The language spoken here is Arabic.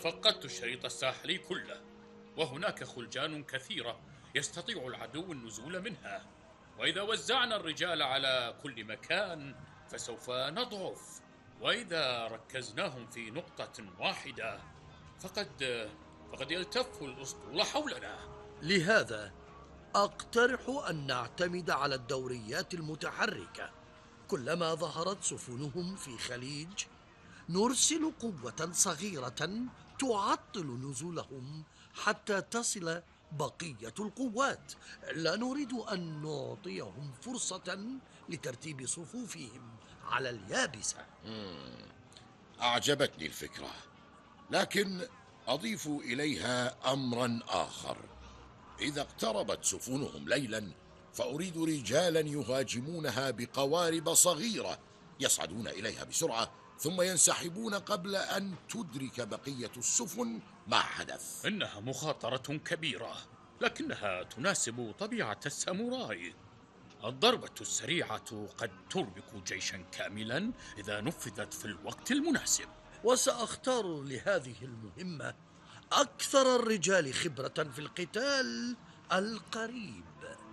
فقدت الشريط الساحلي كله، وهناك خلجان كثيرة يستطيع العدو النزول منها، وإذا وزعنا الرجال على كل مكان فسوف نضعف، وإذا ركزناهم في نقطة واحدة فقد يلتف الأسطول حولنا. لهذا أقترح أن نعتمد على الدوريات المتحركة. كلما ظهرت سفنهم في خليج نرسل قوة صغيرة تعطل نزولهم حتى تصل بقية القوات. لا نريد أن نعطيهم فرصة لترتيب صفوفهم على اليابسة. أعجبتني الفكرة، لكن أضيف إليها أمرا آخر. إذا اقتربت سفنهم ليلا فأريد رجالا يهاجمونها بقوارب صغيرة يصعدون إليها بسرعة ثم ينسحبون قبل أن تدرك بقية السفن ما حدث. إنها مخاطرة كبيرة، لكنها تناسب طبيعة الساموراي. الضربة السريعة قد تربك جيشا كاملا إذا نفذت في الوقت المناسب. وسأختار لهذه المهمة أكثر الرجال خبرة في القتال القريب.